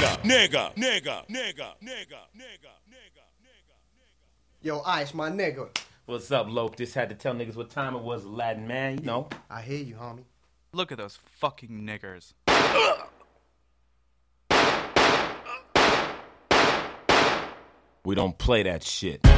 Yo, Ice, my nigga. What's up, Loke? Just had to tell niggas what time it was, Aladdin, man. You know. I hear you, homie. Look at those fucking niggers. We don't play that shit.